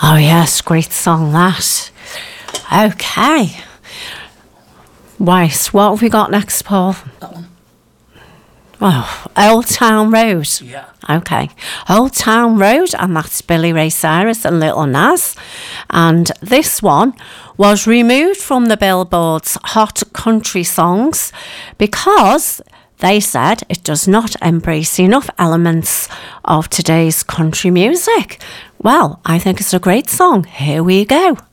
Oh yes, great song that. Okay. Right, what have we got next, Paul? That one. Oh, Old Town Road. Yeah. Okay. Old Town Road, and that's Billy Ray Cyrus and Little Nas. And this one was removed from the Billboard's Hot Country Songs because they said it does not embrace enough elements of today's country music. Well, I think it's a great song. Here we go.